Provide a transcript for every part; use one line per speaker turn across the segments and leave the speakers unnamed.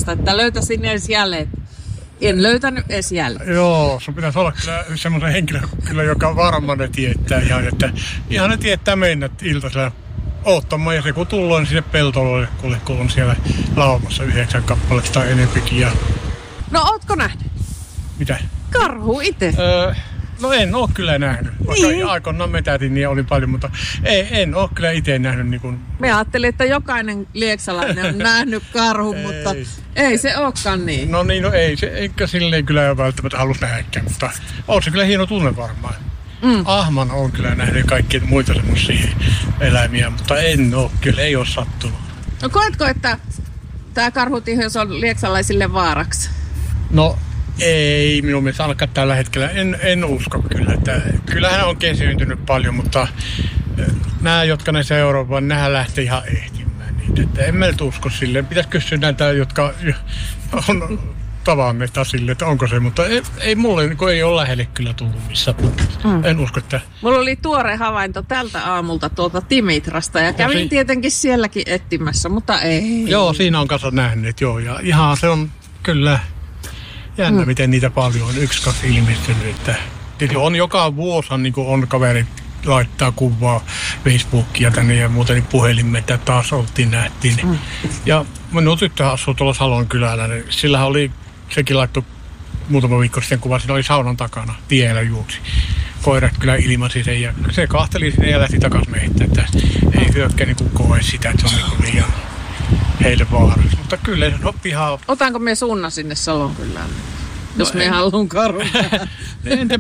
Lieksasta, että löytäisin edes jäljet. En löytänyt edes jäljet.
Joo, sun pitäisi olla kyllä semmoisen henkilön, kyllä, joka varmaan ne tietää ihan, että ihan ne tietää mennä iltaisella oottamaan. Ja se kun tullaan niin sinne peltoloille, kun on siellä laumassa 9 kappaletta tai enempikin. Ja...
No ootko nähnyt?
Mitä?
Karhu itse.
No en oo kyllä nähnyt. Vaikka aikoinaan metätin, niin oli paljon, mutta en oo kyllä itse nähnyt. Niin kun...
Me ajattelin, että jokainen lieksalainen on nähnyt karhun, mutta ei se olekaan niin.
No niin, no ei se, eikä silleen kyllä välttämättä halus nähdäkään, mutta on se kyllä hieno tunne varmaan. Ahman on kyllä nähnyt kaikkia muita semmoisia eläimiä, mutta en oo kyllä, ei oo sattunut.
No koetko, että tää karhutihous on lieksalaisille vaaraksi?
No ei minun mielestä ainakaan tällä hetkellä. En usko kyllä. Että kyllähän on kesyyntynyt paljon, mutta nämä, jotka ne seuraavat, nehän lähtee ihan ehtimään niitä. Että en mä nyt usko silleen. Pitäisi kysyä näitä, jotka on tavanneet sille, että onko se, mutta ei mulle ei ole lähelle kyllä tullut missään. En usko, että...
Mulla oli tuore havainto tältä aamulta tuolta Timitrasta ja kävin tietenkin sielläkin etsimässä, mutta ei.
Joo, siinä on kanssa nähneet, joo. Ja ihan se on kyllä... Jännä, miten niitä paljon on 1-2 ilmestynyt. Että on joka vuosi, niin kuin on kaveri laittaa kuvaa Facebookia tänne ja muuten niin puhelimme, että taas nähtiin. Ja minun tyttö asuu tuolla Salon kylällä, niin sillähän oli, sekin laittoi muutama viikko sitten kuva, siinä oli saunan takana, tiellä juoksi. Koirat kyllä ilmasi sen ja se kahteli sinne ja lähti takaisin mehteen, että ei hyökkää niin koe sitä, että se on niin liian heille vaarallista. Mutta kyllä se on pihaa.
Otanko me suunnan sinne Salon kylään? Jos me haluan karhun.
Entä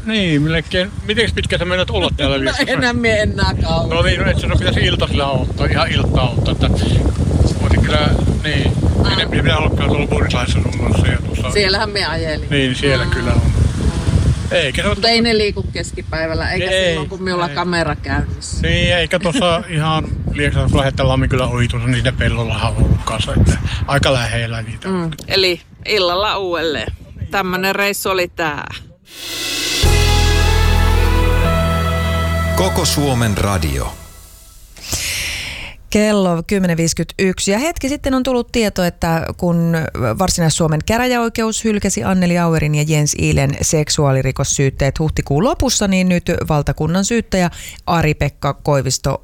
miten pitkä sä menet olla täällä Lieksassa?
No enää kauan.
No niin, että sinun pitäisi iltasilla auttaa, ihan iltaa auttaa. Mutta kyllä, niin. Enemmän pitää olla kyllä tuolla Purislaissa suunnassa.
Siellähän me ajelin.
Niin, siellä kyllä on.
Mutta ei ne liiku keskipäivällä, eikä silloin kun me ollaan kamera käynnissä.
Niin, eikä tuossa ihan Lieksassa, kun lähdetään Lammikylän ohi tuossa, niin siinä pellollahan on ollut kanssa, että aika lähellä niitä.
Eli illalla uudelleen. Tämmönen reissu oli tää.
Koko Suomen radio.
Kello 10.51 ja hetki sitten on tullut tieto, että kun Varsinais-Suomen käräjäoikeus hylkäsi Anneli Auerin ja Jens Iilen seksuaalirikossyytteet huhtikuun lopussa, niin nyt valtakunnan syyttäjä Ari-Pekka Koivisto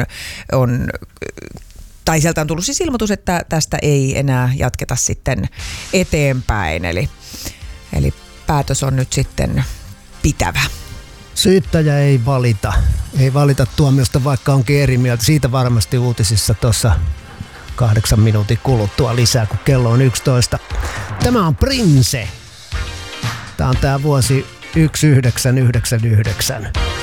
tai sieltä on tullut siis ilmoitus, että tästä ei enää jatketa sitten eteenpäin, eli päätös on nyt sitten pitävä.
Syyttäjä ei valita tuomiosta, vaikka onkin eri mieltä. Siitä varmasti uutisissa tuossa 8 minuutin kuluttua lisää, kun kello on 11. Tämä on Prince. Tämä on tämä vuosi 1999.